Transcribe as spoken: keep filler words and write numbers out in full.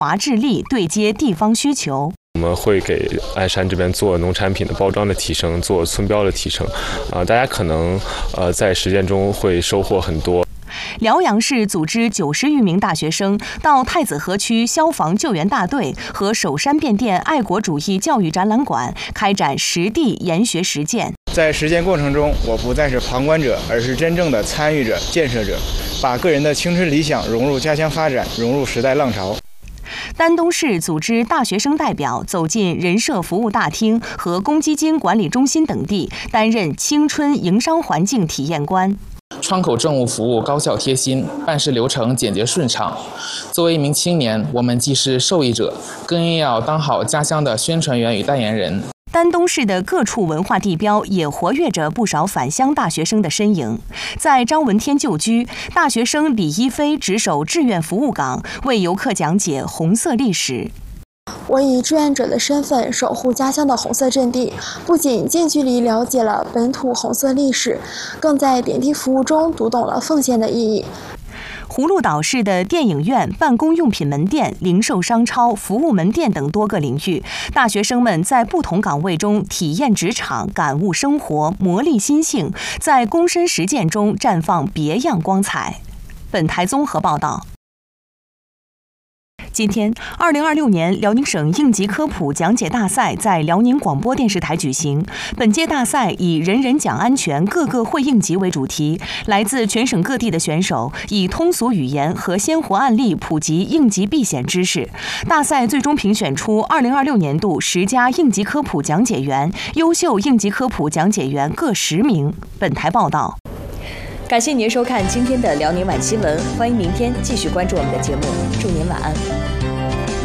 华智力对接地方需求。 我们会给鞍山这边做农产品的包装的提升，做村标的提升，啊、呃，大家可能呃在实践中会收获很多。 辽阳市组织九十余名大学生到太子河区消防救援大队和首山变电爱国主义教育展览馆开展实地研学实践。 在实践过程中，我不再是旁观者，而是真正的参与者、建设者，把个人的青春理想融入家乡发展，融入时代浪潮。 丹东市组织大学生代表走进人社服务大厅和公积金管理中心等地，担任青春营商环境体验官。 窗口政务服务高效贴心，办事流程简洁顺畅。作为一名青年，我们既是受益者，更应要当好家乡的宣传员与代言人。 丹东市的各处文化地标也活跃着不少返乡大学生的身影。在张闻天旧居，大学生李一飞值守志愿服务岗，为游客讲解红色历史。 我以志愿者的身份守护家乡的红色阵地，不仅近距离了解了本土红色历史，更在点滴服务中读懂了奉献的意义。 葫芦岛市的电影院、办公用品门店、零售商超、服务门店等多个领域，大学生们在不同岗位中体验职场、感悟生活、磨砺心性，在躬身实践中绽放别样光彩。本台综合报道。今天，二零二六年辽宁省应急科普讲解大赛在辽宁广播电视台举行。本届大赛以“人人讲安全，个个会应急”为主题，来自全省各地的选手以通俗语言和鲜活案例普及应急避险知识。大赛最终评选出二零二六年度十佳应急科普讲解员、优秀应急科普讲解员各十名。本台报道。 感谢您收看今天的辽宁晚新闻，欢迎明天继续关注我们的节目，祝您晚安。